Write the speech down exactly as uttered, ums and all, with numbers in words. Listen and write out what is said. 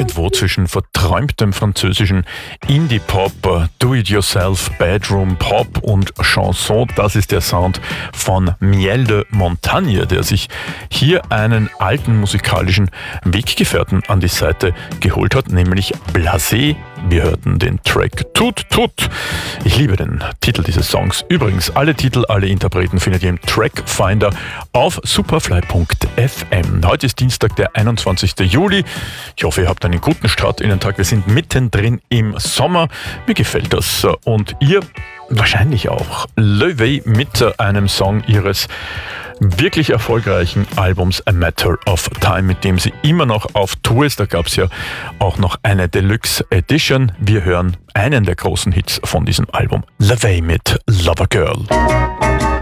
irgendwo zwischen verträumtem französischen Indie-Pop, Do-it-yourself, Bedroom-Pop und Chanson. Das ist der Sound von Miel de Montagne, der sich hier einen alten musikalischen Weggefährten an die Seite geholt hat, nämlich Blasé. Wir hörten den Track Tut Tut. Ich liebe den Titel dieses Songs. Übrigens, alle Titel, alle Interpreten findet ihr im Trackfinder auf superfly punkt f m. Heute ist Dienstag, der einundzwanzigster Juli. Ich hoffe, ihr habt einen guten Start in den Tag. Wir sind mittendrin im Sommer. Mir gefällt das. Und ihr wahrscheinlich auch. Löwe mit einem Song ihres wirklich erfolgreichen Albums A Matter of Time, mit dem sie immer noch auf Tour ist. Da gab es ja auch noch eine Deluxe Edition. Wir hören einen der großen Hits von diesem Album. Löwe mit Lover Girl.